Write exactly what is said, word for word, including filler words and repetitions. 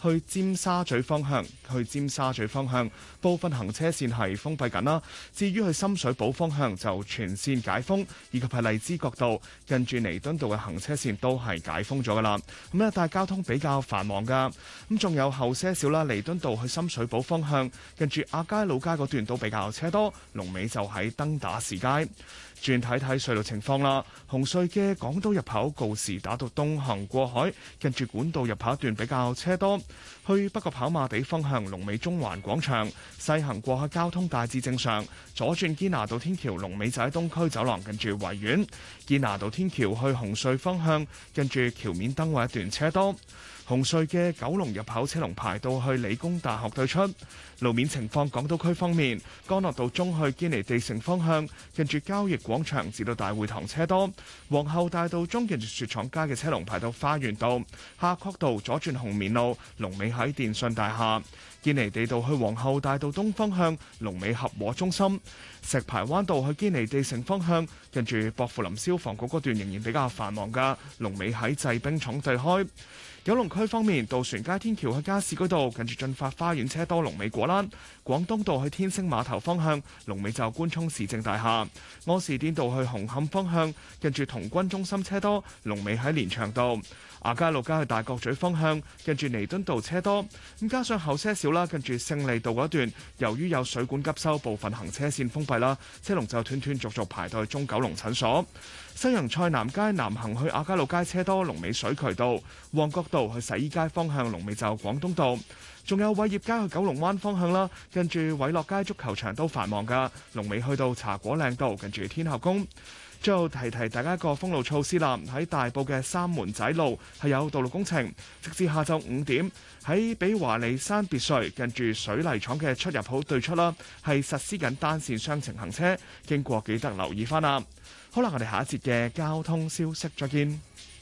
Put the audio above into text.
去尖沙咀方向，去尖沙咀方向部分行車線係封閉緊啦。至於去深水埗方向就全線解封，以及係荔枝角道近住彌敦道嘅行車線都係解封咗噶啦。咁咧，但係交通比較繁忙噶。咁仲有後些少啦，彌敦道去深水埗方向近住亞皆老街嗰段都比較車多，龍尾就喺登打士街。轉睇睇隧道情況啦，紅隧嘅港島入口告士打道東行過海，近住管道入口一段比較車多。去北角跑馬地方向龍尾中環廣場，西行過海交通大致正常。左轉堅拿道天橋龍尾就喺東區走廊近住維園。堅拿道天橋去紅隧方向，近住橋面燈位一段車多。紅隧嘅九龍入口車龍排到去理工大學對出。路面情況，港島區方面，干諾道中去堅尼地城方向，近住交易廣場至到大會堂車多。皇后大道中近住雪廠街嘅車龍排到花園道。夏慤道左轉紅棉路，龍尾喺電信大廈。堅尼地道去皇后大道東方向，龍尾合和中心。石排灣道去堅尼地城方向，近住薄扶林消防局嗰段仍然比較繁忙噶，龍尾喺製冰廠對開。九龍區方面，渡船街天橋去加士居道近住進發花園車多，龍尾果欄。廣東道去天星碼頭方向，龍尾就官涌市政大廈。柯士甸道去紅磡方向，近住童軍中心車多，龍尾喺連翔道。亞皆老街去大角咀方向，近住彌敦道車多。咁加上後些少啦，近住勝利道嗰段，由於有水管急修，部分行車線封閉啦，車龍就斷斷續續排到去中九龍診所。西洋菜南街南行去亞皆老街車多，龍尾水渠道。旺角道去洗衣街方向，龍尾就廣東道。仲有偉業街去九龍灣方向啦，近住偉樂街足球場都繁忙噶，龍尾去到茶果嶺道，近住天后宮。最後提提大家一個封路措施啦，喺大埔嘅三門仔路係有道路工程，直至下晝五點喺比華利山別墅近住水泥廠嘅出入口對出啦，係實施緊單線雙程行車，經過記得留意翻啦。好啦，我哋下一節嘅交通消息再見。